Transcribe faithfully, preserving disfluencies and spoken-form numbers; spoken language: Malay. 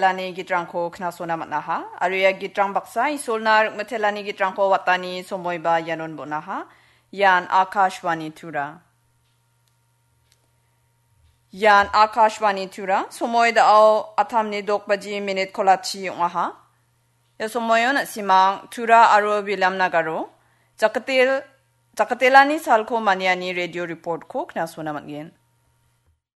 lani gitrang ko knasona matnaha. Aruya gitrang baksa isolnar metelani gitrang ko watani somoy ba yanon bonaha. Yan Akashvani Tura. Yan Akashvani Tura. Somoy da au atamni dokbaji minute kolachi umaha. Ya somoyon simang Tura aro bilam nagaro. Jakatil Jakatelani salko maniani radio report ko knasona matgen.